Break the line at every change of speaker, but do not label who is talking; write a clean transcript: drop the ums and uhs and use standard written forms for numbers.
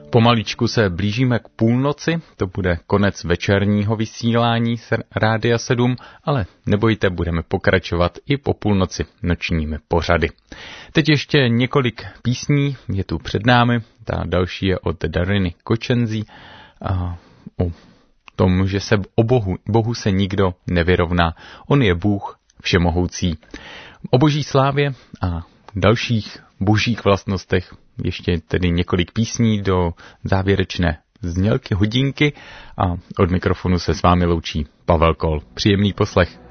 Pomaličku se blížíme k půlnoci, to bude konec večerního vysílání Rádia 7, ale nebojte, budeme pokračovat i po půlnoci nočními pořady. Teď ještě několik písní je tu před námi, ta další je od Dariny Kočenzí o tom, že se o Bohu se nikdo nevyrovná, on je Bůh všemohoucí. O boží slávě a dalších božích vlastnostech ještě tedy několik písní do závěrečné znělky hodinky a od mikrofonu se s vámi loučí Pavel Kol. Příjemný poslech.